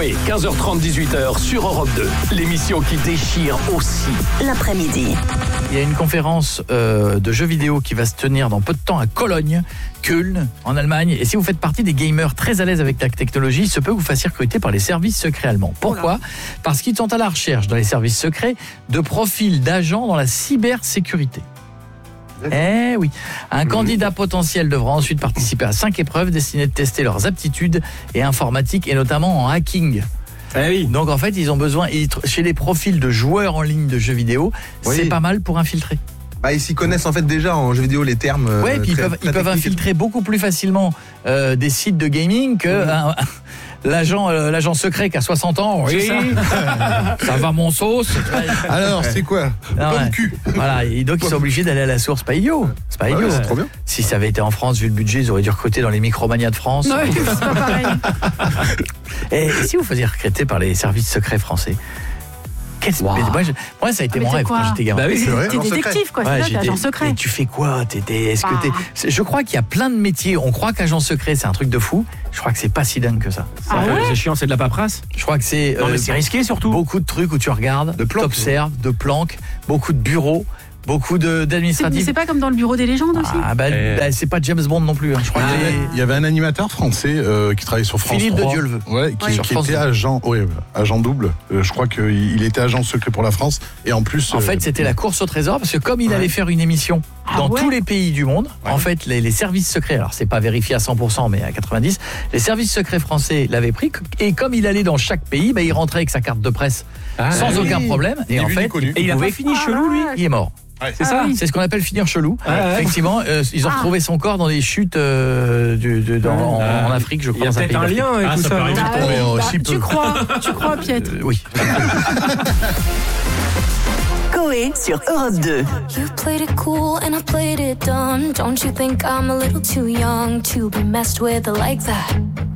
Coé, 15h30, 18h sur Europe 2. L'émission qui déchire aussi l'après-midi. Il y a une conférence de jeux vidéo qui va se tenir dans peu de temps à Cologne, Köln, en Allemagne. Et si vous faites partie des gamers très à l'aise avec la technologie, il se peut que vous fassiez recruter par les services secrets allemands. Pourquoi ? Parce qu'ils sont à la recherche dans les services secrets de profils d'agents dans la cybersécurité. Eh oui, un candidat potentiel devra ensuite participer à 5 épreuves destinées de tester leurs aptitudes et informatiques et notamment en hacking. Eh oui. Donc en fait, ils ont besoin, chez les profils de joueurs en ligne de jeux vidéo, c'est pas mal pour infiltrer. Ils s'y connaissent en fait déjà en jeux vidéo les termes. Ouais, puis ils peuvent infiltrer beaucoup plus facilement des sites de gaming que l'agent secret qui a 60 ans. Oui, ça va mon sauce. Alors, c'est quoi? Comme cul. Voilà, et donc ils sont obligés d'aller à la source. C'est pas idiot. C'est pas idiot. C'est trop bien. Si ça avait été en France, vu le budget, ils auraient dû recruter dans les Micromania de France. Ouais, c'est pas pareil. Et si vous faisiez recruter par les services secrets français? Moi, ça a été mon rêve quand j'étais gamin. Bah oui, t'es détective, quoi. C'est ça, t'es agent secret. Et tu fais quoi? Je crois qu'il y a plein de métiers. On croit qu'agent secret, c'est un truc de fou. Je crois que c'est pas si dingue que ça. C'est chiant, c'est de la paperasse. Je crois que c'est. Non, mais c'est risqué surtout. Beaucoup de trucs où tu regardes, t'observes, de planques, beaucoup de bureaux. Beaucoup d'administratifs. C'est pas comme dans le bureau des légendes aussi. C'est pas James Bond non plus. Je crois il y avait un animateur français qui travaillait sur France 3. Philippe de Dieuleveult. Qui était agent double. Je crois qu'il était agent secret pour la France. Et en plus. En fait, c'était la course au trésor parce que comme il allait faire une émission dans tous les pays du monde, en fait, les services secrets, alors c'est pas vérifié à 100%, mais à 90%, les services secrets français l'avaient pris. Et comme il allait dans chaque pays, il rentrait avec sa carte de presse sans aucun problème. Et en fait, il a pas fini chelou, lui. Il est mort. C'est ça, c'est ce qu'on appelle finir chelou. Effectivement, ils ont retrouvé son corps dans des chutes en Afrique, je crois. Il y a peut-être un lien avec tout ça. Tu crois, Pietre. Oui. Coé sur Europe 2. You played it cool and I played it dumb. Don't you think I'm a little too young to be messed with like that?